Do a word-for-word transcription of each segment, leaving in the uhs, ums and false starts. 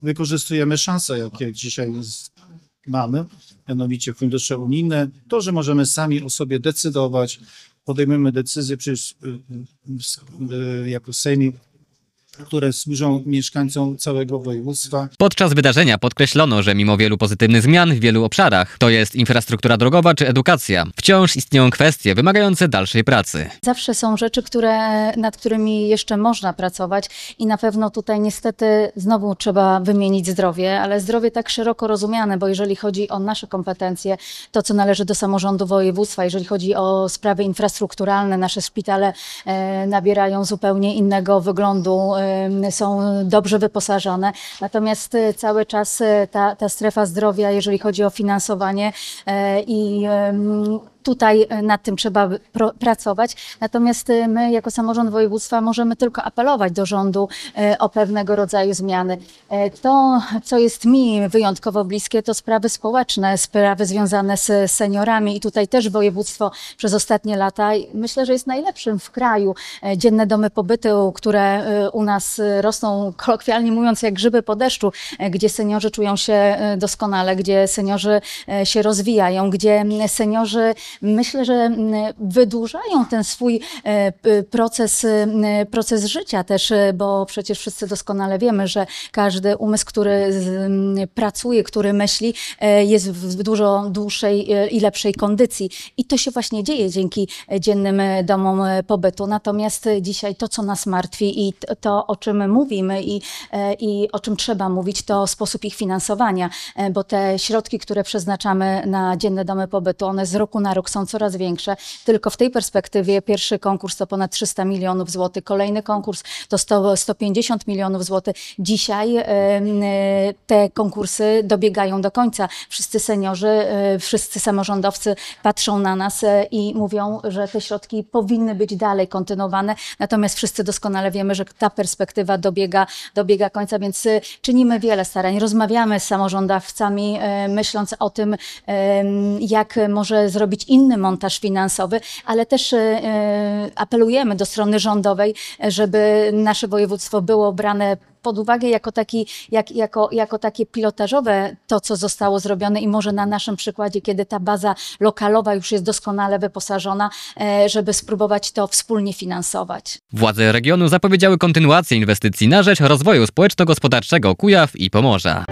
wykorzystujemy szanse, jakie dzisiaj jest, mamy, mianowicie fundusze unijne, to, że możemy sami o sobie decydować, podejmujemy decyzje przecież jako Sejmik, które służą mieszkańcom całego województwa. Podczas wydarzenia podkreślono, że mimo wielu pozytywnych zmian w wielu obszarach, to jest infrastruktura drogowa czy edukacja, wciąż istnieją kwestie wymagające dalszej pracy. Zawsze są rzeczy, które, nad którymi jeszcze można pracować i na pewno tutaj niestety znowu trzeba wymienić zdrowie, ale zdrowie tak szeroko rozumiane, bo jeżeli chodzi o nasze kompetencje, to co należy do samorządu województwa, jeżeli chodzi o sprawy infrastrukturalne, nasze szpitale e, nabierają zupełnie innego wyglądu, są dobrze wyposażone. Natomiast cały czas ta, ta strefa zdrowia, jeżeli chodzi o finansowanie i tutaj nad tym trzeba pracować. Natomiast my jako samorząd województwa możemy tylko apelować do rządu o pewnego rodzaju zmiany. To, co jest mi wyjątkowo bliskie, to sprawy społeczne, sprawy związane z seniorami i tutaj też województwo przez ostatnie lata, myślę, że jest najlepszym w kraju. Dzienne domy pobytu, które u nas rosną, kolokwialnie mówiąc, jak grzyby po deszczu, gdzie seniorzy czują się doskonale, gdzie seniorzy się rozwijają, gdzie seniorzy myślę, że wydłużają ten swój proces, proces życia też, bo przecież wszyscy doskonale wiemy, że każdy umysł, który pracuje, który myśli, jest w dużo dłuższej i lepszej kondycji. I to się właśnie dzieje dzięki dziennym domom pobytu. Natomiast dzisiaj to, co nas martwi i to, o czym mówimy i, i o czym trzeba mówić, to sposób ich finansowania, bo te środki, które przeznaczamy na dzienne domy pobytu, one z roku na rok są coraz większe. Tylko w tej perspektywie pierwszy konkurs to ponad trzysta milionów złotych, kolejny konkurs to sto, sto pięćdziesiąt milionów złotych. Dzisiaj y, te konkursy dobiegają do końca. Wszyscy seniorzy, y, wszyscy samorządowcy patrzą na nas y, i mówią, że te środki powinny być dalej kontynuowane. Natomiast wszyscy doskonale wiemy, że ta perspektywa dobiega, dobiega końca, więc y, czynimy wiele starań. Rozmawiamy z samorządowcami, y, myśląc o tym, y, jak może zrobić inny montaż finansowy, ale też apelujemy do strony rządowej, żeby nasze województwo było brane pod uwagę jako, taki, jak, jako, jako takie pilotażowe to, co zostało zrobione i może na naszym przykładzie, kiedy ta baza lokalowa już jest doskonale wyposażona, żeby spróbować to wspólnie finansować. Władze regionu zapowiedziały kontynuację inwestycji na rzecz rozwoju społeczno-gospodarczego Kujaw i Pomorza.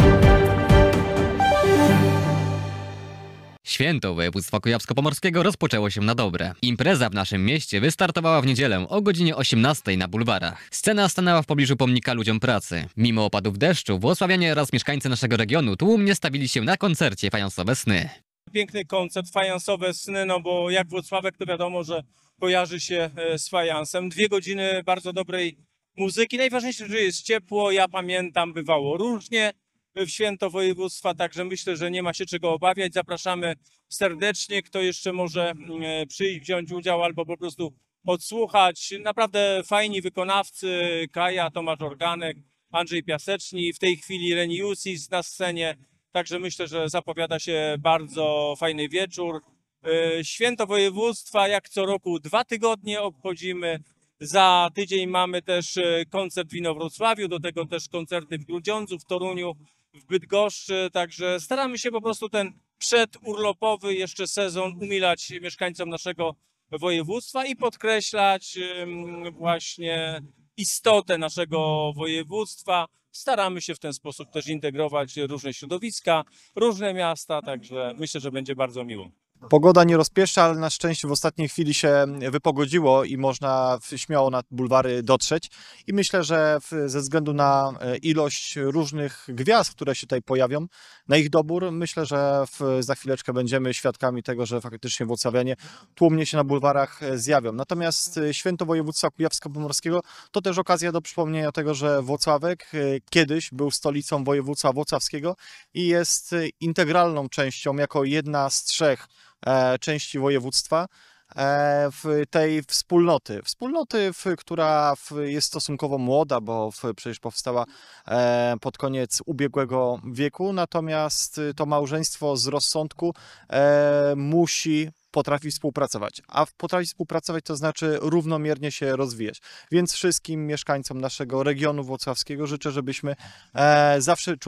Święto województwa kujawsko-pomorskiego rozpoczęło się na dobre. Impreza w naszym mieście wystartowała w niedzielę o godzinie osiemnastej na bulwarach. Scena stanęła w pobliżu pomnika ludziom pracy. Mimo opadów deszczu, włosławianie oraz mieszkańcy naszego regionu tłumnie stawili się na koncercie Fajansowe Sny. Piękny koncert, Fajansowe Sny, no bo jak Włocławek to wiadomo, że kojarzy się z fajansem. Dwie godziny bardzo dobrej muzyki. Najważniejsze, że jest ciepło, ja pamiętam, bywało różnie w święto województwa, także myślę, że nie ma się czego obawiać. Zapraszamy serdecznie, kto jeszcze może przyjść, wziąć udział albo po prostu odsłuchać. Naprawdę fajni wykonawcy, Kaja, Tomasz Organek, Andrzej Piaseczni, w tej chwili Reniusis na scenie, także myślę, że zapowiada się bardzo fajny wieczór. Święto województwa, jak co roku, dwa tygodnie obchodzimy. Za tydzień mamy też koncert w Inowrocławiu, do tego też koncerty w Grudziądzu, w Toruniu, w Bydgoszczy, także staramy się po prostu ten przedurlopowy jeszcze sezon umilać mieszkańcom naszego województwa i podkreślać właśnie istotę naszego województwa. Staramy się w ten sposób też integrować różne środowiska, różne miasta, także myślę, że będzie bardzo miło. Pogoda nie rozpieszcza, ale na szczęście w ostatniej chwili się wypogodziło i można śmiało na bulwary dotrzeć. I myślę, że ze względu na ilość różnych gwiazd, które się tutaj pojawią, na ich dobór, myślę, że za chwileczkę będziemy świadkami tego, że faktycznie włocławianie tłumnie się na bulwarach zjawią. Natomiast Święto Województwa Kujawsko-Pomorskiego to też okazja do przypomnienia tego, że Włocławek kiedyś był stolicą województwa włocławskiego i jest integralną częścią, jako jedna z trzech części województwa w tej wspólnoty. Wspólnoty, która jest stosunkowo młoda, bo przecież powstała pod koniec ubiegłego wieku, natomiast to małżeństwo z rozsądku musi potrafi współpracować. A potrafi współpracować to znaczy równomiernie się rozwijać. Więc wszystkim mieszkańcom naszego regionu włocławskiego życzę, żebyśmy e, zawsze